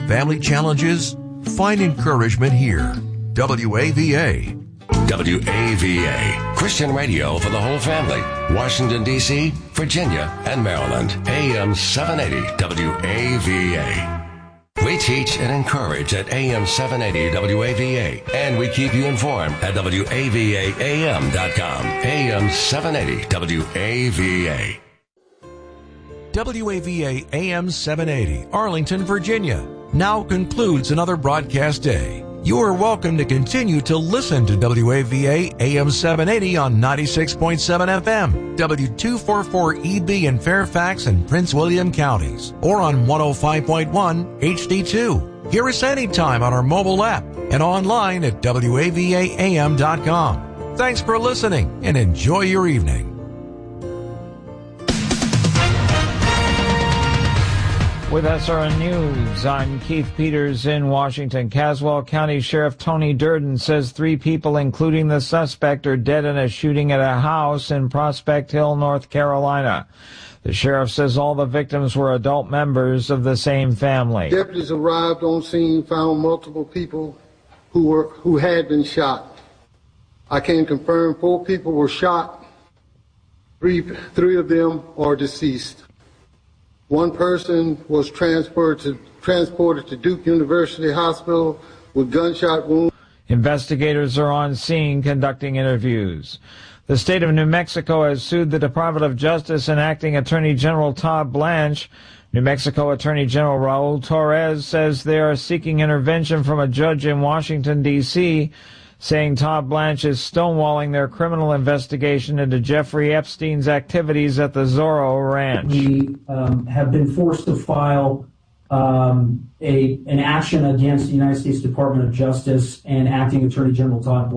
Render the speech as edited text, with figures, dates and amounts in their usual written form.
family challenges? Find encouragement here. WAVA. WAVA, Christian radio for the whole family. Washington, D.C., Virginia, and Maryland. AM 780 WAVA. We teach and encourage at AM 780 WAVA, and we keep you informed at WAVAAM.com. AM 780 WAVA. WAVA AM 780, Arlington, Virginia, now concludes another broadcast day. You are welcome to continue to listen to WAVA AM 780 on 96.7 FM, W244EB in Fairfax and Prince William counties, or on 105.1 HD2. Hear us anytime on our mobile app and online at WAVAAM.com. Thanks for listening and enjoy your evening. With SRN News, I'm Keith Peters in Washington. Caswell County Sheriff Tony Durden says 3 people, including the suspect, are dead in a shooting at a house in Prospect Hill, North Carolina. The sheriff says all the victims were adult members of the same family. Deputies arrived on scene, found multiple people who had been shot. I can confirm 4 people were shot. Three of them are deceased. 1 person was transported to Duke University Hospital with gunshot wounds. Investigators are on scene conducting interviews. The state of New Mexico has sued the Department of Justice and Acting Attorney General Todd Blanche. New Mexico Attorney General Raul Torres says they are seeking intervention from a judge in Washington, D.C., saying Todd Blanche is stonewalling their criminal investigation into Jeffrey Epstein's activities at the Zorro Ranch. We have been forced to file an action against the United States Department of Justice and Acting Attorney General Todd Blanche.